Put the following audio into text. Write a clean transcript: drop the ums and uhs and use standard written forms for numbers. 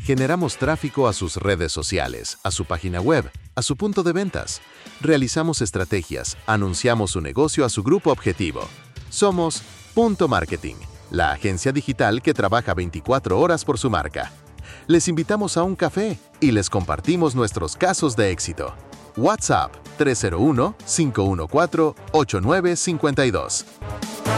Generamos tráfico a sus redes sociales, a su página web, a su punto de ventas. Realizamos estrategias, anunciamos su negocio a su grupo objetivo. Somos Punto Marketing, la agencia digital que trabaja 24 horas por su marca. Les invitamos a un café y les compartimos nuestros casos de éxito. WhatsApp 301-514-8952.